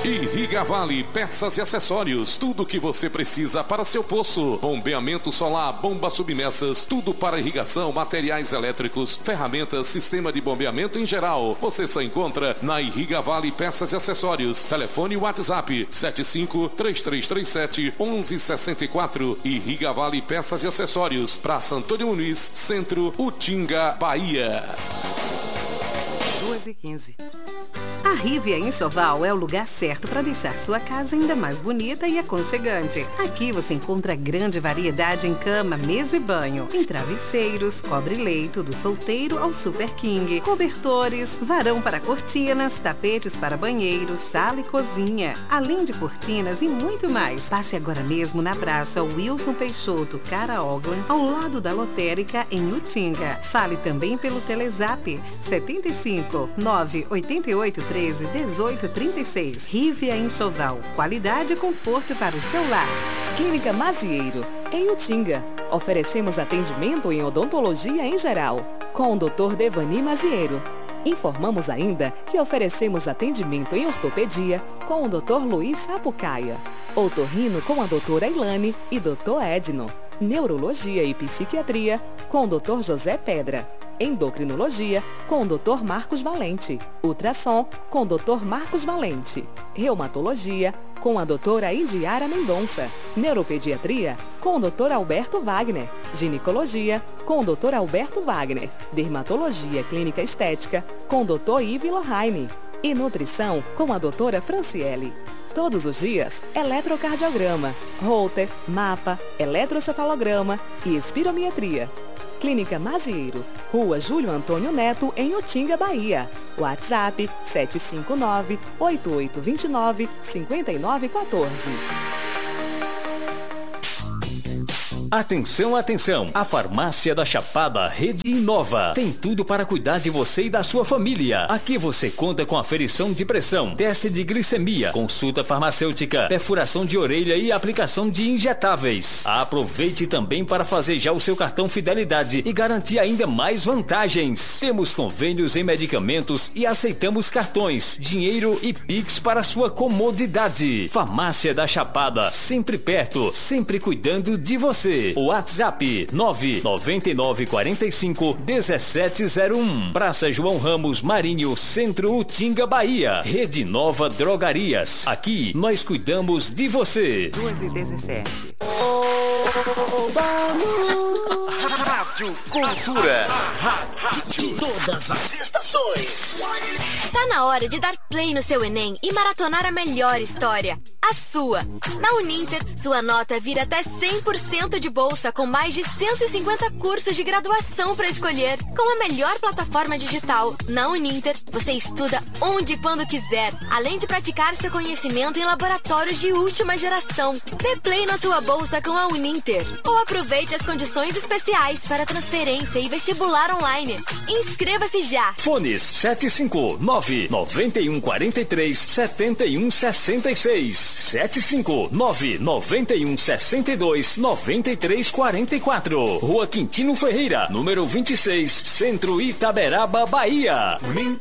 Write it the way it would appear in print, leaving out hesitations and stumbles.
Irriga Vale Peças e Acessórios, tudo o que você precisa para seu poço. Bombeamento solar, bombas submersas, tudo para irrigação, materiais elétricos, ferramentas, sistema de bombeamento em geral. Você só encontra na Irriga Vale Peças e Acessórios. Telefone WhatsApp 75-3337-1164. Irriga Vale Peças e Acessórios, Praça Antônio Muniz, Centro, Utinga, Bahia. 2h15. A Rivia Enxoval é o lugar certo para deixar sua casa ainda mais bonita e aconchegante. Aqui você encontra grande variedade em cama, mesa e banho, em travesseiros, cobre-leito, do solteiro ao super king, cobertores, varão para cortinas, tapetes para banheiro, sala e cozinha, além de cortinas e muito mais. Passe agora mesmo na Praça Wilson Peixoto, Caraoglan, ao lado da lotérica em Utinga. Fale também pelo Telezap 75 988 13 1836. Rivia Enxoval. Qualidade e conforto para o seu lar. Clínica Mazieiro, em Utinga. Oferecemos atendimento em odontologia em geral, com o Dr. Devani Mazieiro. Informamos ainda que oferecemos atendimento em ortopedia com o Dr. Luiz Sapucaia. Otorrino com a doutora Ilane e Dr. Edno. Neurologia e psiquiatria com o Dr. José Pedra. Endocrinologia com o Dr. Marcos Valente. Ultrassom com o Dr. Marcos Valente. Reumatologia com a doutora Indiara Mendonça. Neuropediatria com o Dr. Alberto Wagner. Ginecologia com o Dr. Alberto Wagner. Dermatologia clínica estética com o Dr. Ivi Lohane. E nutrição com a doutora Franciele. Todos os dias, eletrocardiograma, Holter, mapa, eletrocefalograma e espirometria. Clínica Mazieiro, Rua Júlio Antônio Neto, em Utinga, Bahia. WhatsApp 759-8829-5914. Atenção, atenção! A Farmácia da Chapada Rede Inova tem tudo para cuidar de você e da sua família. Aqui você conta com aferição de pressão, teste de glicemia, consulta farmacêutica, perfuração de orelha e aplicação de injetáveis. Aproveite também para fazer já o seu cartão Fidelidade e garantir ainda mais vantagens. Temos convênios em medicamentos e aceitamos cartões, dinheiro e Pix para sua comodidade. Farmácia da Chapada, sempre perto, sempre cuidando de você. WhatsApp 99945-1701. Praça João Ramos Marinho, Centro, Utinga, Bahia. Rede Nova Drogarias. Aqui nós cuidamos de você. 2h17. Rádio Cultura. Rádio de todas as estações. Tá na hora de dar play no seu Enem e maratonar a melhor história. A sua. Na Uninter, sua nota vira até 100% de bolsa com mais de 150 cursos de graduação para escolher. Com a melhor plataforma digital, na Uninter, você estuda onde e quando quiser, além de praticar seu conhecimento em laboratórios de última geração. Dê play na sua bolsa com a Uninter. Ou aproveite as condições especiais para transferência e vestibular online. Inscreva-se já. Fones 759-9143-7166. 759-9162-9344. Rua Quintino Ferreira, número 26, Centro, Itaberaba, Bahia.